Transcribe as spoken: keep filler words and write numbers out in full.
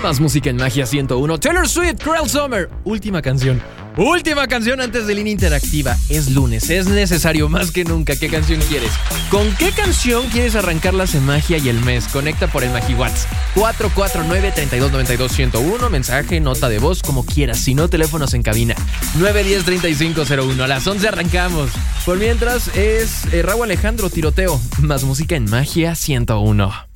Más música en Magia ciento uno. Taylor Swift, Cruel Summer. Última canción. Última canción antes de Línea Interactiva. Es lunes, es necesario más que nunca. ¿Qué canción quieres? ¿Con qué canción quieres arrancar la Magia y el mes? Conecta por el MagiWhat's cuatro cuatro nueve, tres dos nueve dos, uno cero uno. Mensaje, nota de voz, como quieras. Si no, teléfonos en cabina nueve uno cero, tres cinco cero uno. A las once arrancamos. Por mientras es eh, Raúl Alejandro, Tiroteo. Más música en Magia ciento uno.